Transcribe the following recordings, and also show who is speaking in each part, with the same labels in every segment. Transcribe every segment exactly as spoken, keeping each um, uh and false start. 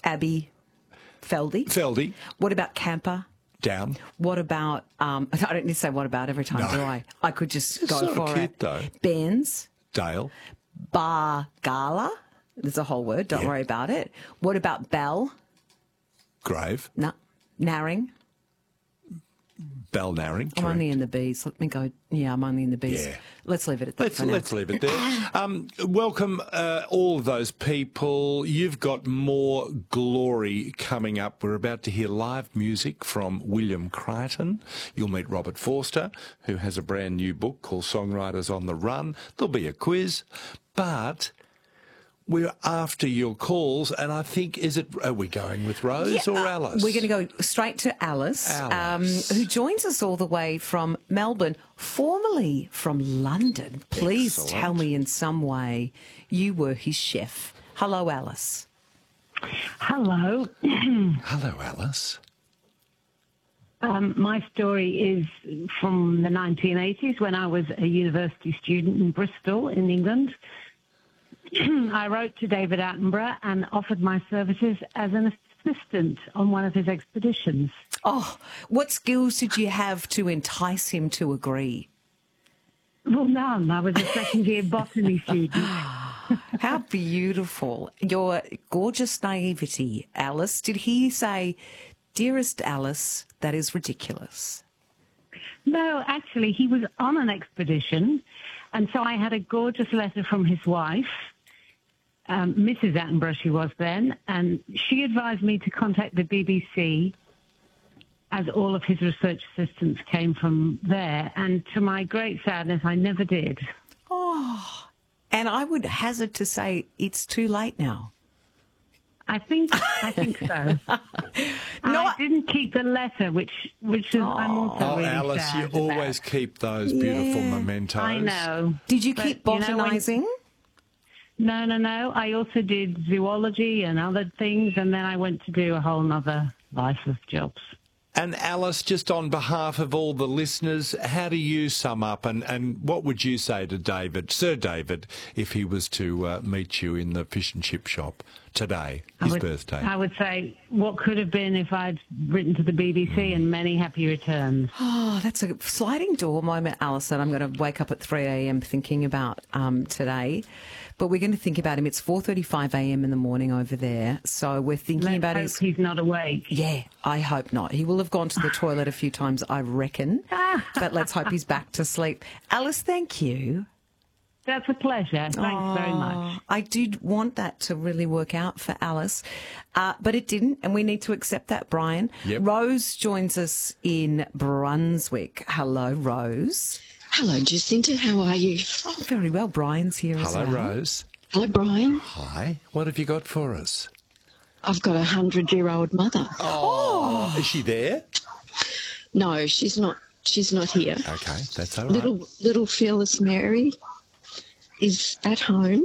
Speaker 1: Abby Feldy?
Speaker 2: Feldy.
Speaker 1: What about Camper?
Speaker 2: Down.
Speaker 1: What about, um, I don't need to say what about every time,
Speaker 2: No.
Speaker 1: do I? I could just
Speaker 2: It's
Speaker 1: go
Speaker 2: sort of
Speaker 1: for
Speaker 2: cute,
Speaker 1: it.
Speaker 2: though.
Speaker 1: Benz.
Speaker 2: Dale.
Speaker 1: Bar Gala. There's a whole word. Don't
Speaker 2: Yeah.
Speaker 1: worry about it. What about Bell?
Speaker 2: Grave.
Speaker 1: No. Naring.
Speaker 2: Balnarring.
Speaker 1: I'm only in the B's. Let me go. Yeah, I'm only in the B's.
Speaker 2: Yeah.
Speaker 1: Let's leave it at that
Speaker 2: Let's,
Speaker 1: for now.
Speaker 2: let's leave it there. Um, welcome uh, all of those people. You've got more glory coming up. We're about to hear live music from William Crichton. You'll meet Robert Forster, who has a brand new book called Songwriters on the Run. There'll be a quiz, but we're after your calls, and I think, is it, are we going with Rose
Speaker 1: Yeah,
Speaker 2: or
Speaker 1: uh,
Speaker 2: Alice?
Speaker 1: We're going to go straight to Alice,
Speaker 2: Alice.
Speaker 1: Um, who joins us all the way from Melbourne, formerly from London. Please
Speaker 2: Excellent.
Speaker 1: tell me in some way you were his chef. Hello, Alice.
Speaker 3: Hello.
Speaker 2: Hello, Alice.
Speaker 3: Um, my story is from the nineteen eighties when I was a university student in Bristol, in England. I wrote to David Attenborough and offered my services as an assistant on one of his expeditions.
Speaker 1: Oh, what skills did you have to entice him to agree?
Speaker 3: Well, none. I was a second-year botany student.
Speaker 1: How beautiful. Your gorgeous naivety, Alice. Did he say, dearest Alice, that is ridiculous?
Speaker 3: No, actually, he was on an expedition, and so I had a gorgeous letter from his wife, um, Missus Attenborough she was then, and she advised me to contact the B B C, as all of his research assistants came from there, and to my great sadness, I never did.
Speaker 1: Oh, and I would hazard to say it's too late now.
Speaker 3: I think I think so. And
Speaker 1: No,
Speaker 3: I
Speaker 1: I-
Speaker 3: didn't keep the letter, which which is I'm also
Speaker 2: Oh,
Speaker 3: really
Speaker 2: Alice,
Speaker 3: sad
Speaker 2: you
Speaker 3: about.
Speaker 2: always keep those beautiful
Speaker 1: Yeah.
Speaker 2: mementos.
Speaker 3: I know.
Speaker 1: Did you
Speaker 3: But,
Speaker 1: keep
Speaker 3: you know, when-
Speaker 1: botanising?
Speaker 3: No, no, no. I also did zoology and other things, and then I went to do a whole other life of jobs.
Speaker 2: And Alice, just on behalf of all the listeners, how do you sum up and, and what would you say to David, Sir David, if he was to uh, meet you in the fish and chip shop today, his
Speaker 3: I would,
Speaker 2: birthday?
Speaker 3: I would say what could have been if I'd written to the B B C, and many happy returns.
Speaker 1: Oh, that's a sliding door moment, Alison. I'm going to wake up at three a.m. thinking about um, today. But we're going to think about him. It's four thirty-five a.m. in the morning over there. So we're thinking
Speaker 3: Let's
Speaker 1: about
Speaker 3: hope
Speaker 1: his...
Speaker 3: he's not awake.
Speaker 1: Yeah, I hope not. He will have gone to the toilet a few times, I reckon. But let's hope he's back to sleep. Alice, thank you.
Speaker 3: That's a pleasure. Thanks very much.
Speaker 1: I did want that to really work out for Alice, uh, but it didn't, and we need to accept that, Brian.
Speaker 2: Yep.
Speaker 1: Rose joins us in Brunswick. Hello, Rose.
Speaker 4: Hello, Jacinta. How are you?
Speaker 1: Oh, very well. Brian's here as
Speaker 2: Hello,
Speaker 1: well.
Speaker 2: Rose.
Speaker 4: Hello, Brian.
Speaker 2: Hi. What have you got for us?
Speaker 4: I've got a hundred-year-old mother.
Speaker 2: Oh, is she there?
Speaker 4: No, she's not. She's not here.
Speaker 2: Okay, that's all right.
Speaker 4: Little, little fearless Mary is at home,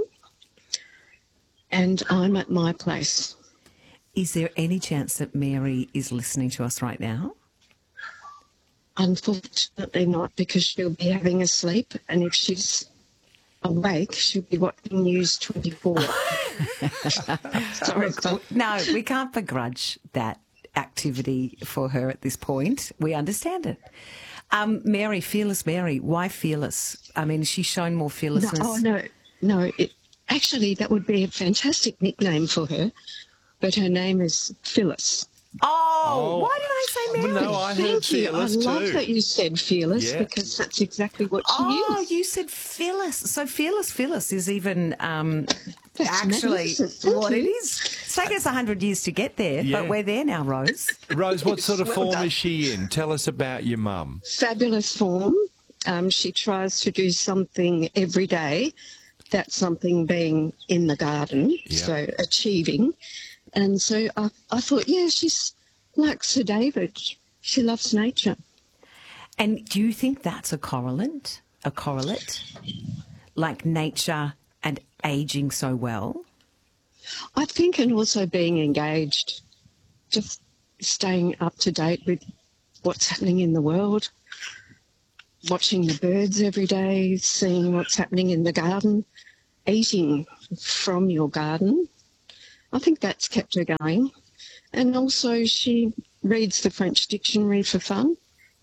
Speaker 4: and I'm at my place.
Speaker 1: Is there any chance that Mary is listening to us right now?
Speaker 4: Unfortunately, not, because she'll be having a sleep, and if she's awake, she'll be watching News twenty-four. Sorry,
Speaker 1: No, we can't begrudge that activity for her at this point. We understand it. Um, Mary, fearless Mary, why fearless? I mean, she's shown more
Speaker 4: no,
Speaker 1: fearlessness.
Speaker 4: oh no, no. It, actually, that would be a fantastic nickname for her, but her name is Phyllis.
Speaker 1: Oh,
Speaker 2: Oh.
Speaker 1: why did I say Mary?
Speaker 2: No, I heard
Speaker 4: Thank you. I
Speaker 2: fearless
Speaker 4: love
Speaker 2: too.
Speaker 4: that you said fearless,
Speaker 2: Yeah.
Speaker 4: because that's exactly what she
Speaker 1: Oh,
Speaker 4: is.
Speaker 1: you said Phyllis. So fearless Phyllis is even um,
Speaker 4: That's
Speaker 1: actually
Speaker 4: magnificent. Thank
Speaker 1: what it
Speaker 4: you.
Speaker 1: is. It's taken us a hundred years to get there,
Speaker 2: Yeah.
Speaker 1: but we're there now, Rose.
Speaker 2: Rose, what sort of
Speaker 4: Well
Speaker 2: form
Speaker 4: done.
Speaker 2: is she in? Tell us about your mum.
Speaker 4: Fabulous form. Um, she tries to do something every day. That something being in the garden,
Speaker 2: Yeah.
Speaker 4: so achieving. And so I, I thought, yeah, she's like Sir David. She loves nature.
Speaker 1: And do you think that's a correlate? A correlate? Like nature and aging so well?
Speaker 4: I think, and also being engaged, just staying up to date with what's happening in the world, watching the birds every day, seeing what's happening in the garden, eating from your garden, I think that's kept her going. And also she reads the French dictionary for fun,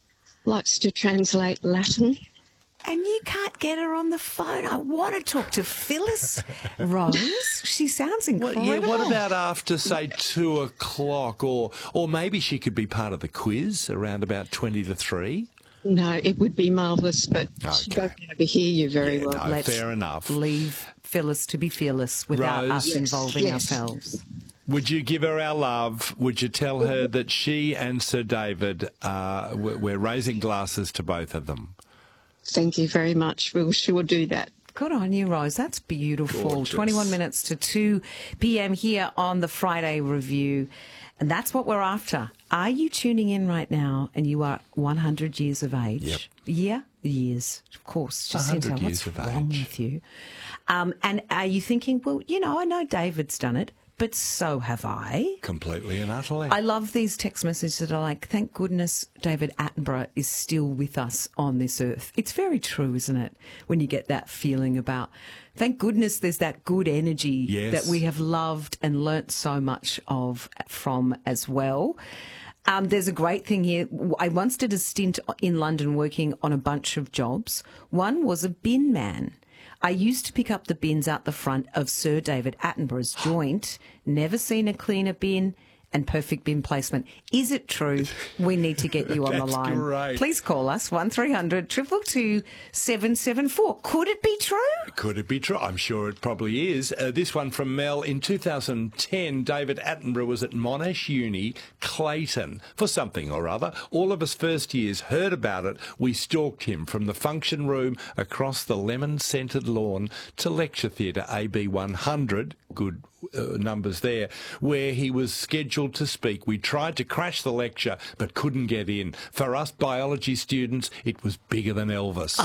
Speaker 4: likes to translate Latin.
Speaker 1: And you can't get her on the phone. I want to talk to Phyllis Rose. She sounds
Speaker 2: Well,
Speaker 1: incredible.
Speaker 2: yeah, what about after, say, two o'clock? Or or maybe she could be part of the quiz around about twenty to three?
Speaker 4: No, it would be marvellous, but she
Speaker 2: Okay.
Speaker 4: won't be able to hear you very
Speaker 2: Yeah,
Speaker 4: well.
Speaker 2: no,
Speaker 1: Let's
Speaker 2: fair enough.
Speaker 1: Leave Phyllis to be fearless without
Speaker 2: Rose?
Speaker 1: us
Speaker 2: Yes,
Speaker 1: involving
Speaker 4: yes.
Speaker 1: ourselves.
Speaker 2: Would you give her our love? Would you tell her that she and Sir David, uh, we're we're raising glasses to both of them?
Speaker 4: Thank you very much. We'll sure do that.
Speaker 1: Good on you, Rose. That's beautiful.
Speaker 2: Gorgeous.
Speaker 1: twenty-one minutes to two p.m. here on the Friday Review. And that's what we're after. Are you tuning in right now and you are one hundred years of age?
Speaker 2: Yep.
Speaker 1: Yeah, years, of course. Just
Speaker 2: one hundred
Speaker 1: what's
Speaker 2: years of
Speaker 1: wrong
Speaker 2: age.
Speaker 1: with you? Um, and are you thinking, well, you know, I know David's done it, but so have I.
Speaker 2: Completely and utterly.
Speaker 1: I love these text messages that are like, thank goodness David Attenborough is still with us on this earth. It's very true, isn't it? When you get that feeling about, thank goodness there's that good energy
Speaker 2: Yes.
Speaker 1: that we have loved and learnt so much of from as well. Um, there's a great thing here. I once did a stint in London working on a bunch of jobs. One was a bin man. I used to pick up the bins out the front of Sir David Attenborough's joint. Never seen a cleaner bin and perfect bin placement. Is it true? We need to get you on the
Speaker 2: That's
Speaker 1: line.
Speaker 2: great.
Speaker 1: Please call us, one three hundred two two two seven seven four. Could it be true?
Speaker 2: Could it be true? I'm sure it probably is. Uh, this one from Mel. In two thousand ten, David Attenborough was at Monash Uni, Clayton, for something or other. All of us first years heard about it. We stalked him from the function room across the lemon-scented lawn to lecture theatre A B one hundred, good uh, numbers there, where he was scheduled to speak. We tried to crash the lecture but couldn't get in. For us biology students, it was bigger than Elvis.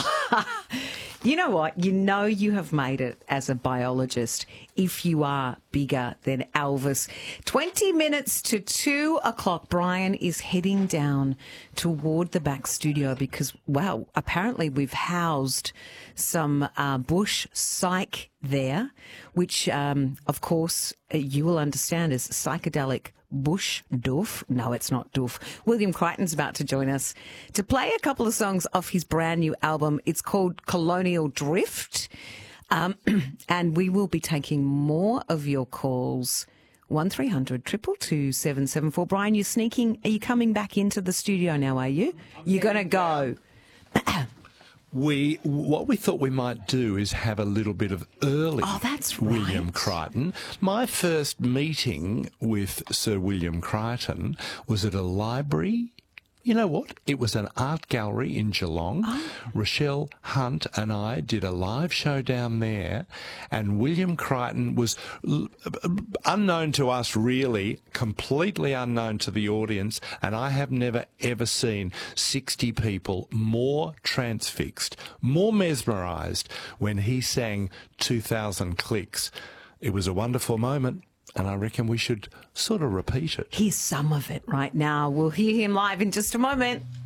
Speaker 1: You know what? You know you have made it as a biologist if you are bigger than Elvis. twenty minutes to two o'clock. Brian is heading down toward the back studio because, wow, apparently we've housed some uh, bush psych there, which, um, of course, uh, you will understand is psychedelic bush doof. No, it's not doof. William Crichton's about to join us to play a couple of songs off his brand new album. It's called Colonial Drift. Um, and we will be taking more of your calls. one three hundred two two two seven seven four. Brian, you're sneaking. Are you coming back into the studio now, are you? You're going to go.
Speaker 2: We what we thought we might do is have a little bit of early
Speaker 1: Oh, that's
Speaker 2: William
Speaker 1: right.
Speaker 2: Crichton. My first meeting with Sir William Crichton was at a library. You know what? It was an art gallery in Geelong.
Speaker 1: Oh.
Speaker 2: Rochelle Hunt and I did a live show down there, and William Crichton was l- unknown to us, really, completely unknown to the audience, and I have never ever seen sixty people more transfixed, more mesmerised when he sang two thousand Clicks. It was a wonderful moment. And I reckon we should sort of repeat it.
Speaker 1: Here's some of it right now. We'll hear him live in just a moment.